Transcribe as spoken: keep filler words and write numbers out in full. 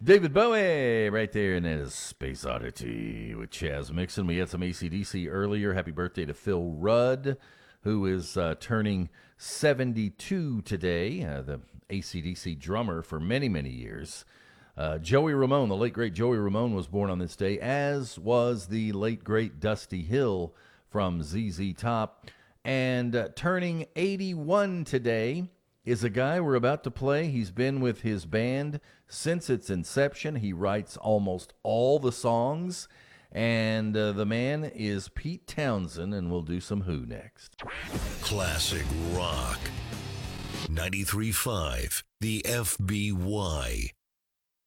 David Bowie, right there, and that is Space Oddity with Chaz Mixon. We had some A C D C earlier. Happy birthday to Phil Rudd, who is uh, turning seventy-two today, uh, the A C D C drummer for many, many years. Uh, Joey Ramone, the late, great Joey Ramone, was born on this day, as was the late, great Dusty Hill from Z Z Top. And uh, turning eighty-one today is a guy we're about to play. He's been with his band since its inception. He writes almost all the songs. And uh, the man is Pete Townshend, and we'll do some Who next. Classic rock. ninety-three point five, the F B Y.